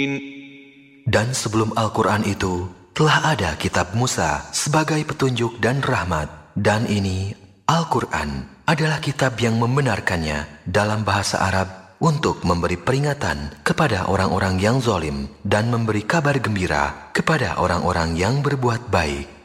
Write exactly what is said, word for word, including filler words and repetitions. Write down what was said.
Dan sebelum Al-Quran itu, telah ada kitab Musa sebagai petunjuk dan rahmat. Dan ini, Al-Quran, adalah kitab yang membenarkannya dalam bahasa Arab untuk memberi peringatan kepada orang-orang yang zalim dan memberi kabar gembira kepada orang-orang yang berbuat baik.